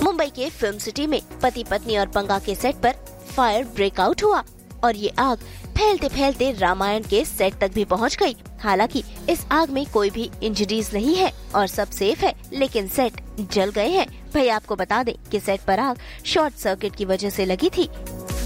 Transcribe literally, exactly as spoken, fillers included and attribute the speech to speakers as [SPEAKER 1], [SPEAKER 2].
[SPEAKER 1] मुंबई के film city में पति पत्नी और पंगा के सेट पर फायर ब्रेकआउट हुआ और ये आग फैलते फैलते रामायण के सेट तक भी पहुंच गई। हालांकि इस आग में कोई भी इंजरीज नहीं है और सब सेफ है, लेकिन सेट जल गए हैं। भाई आपको बता दें कि सेट पर आग शॉर्ट सर्किट की वजह से लगी थी।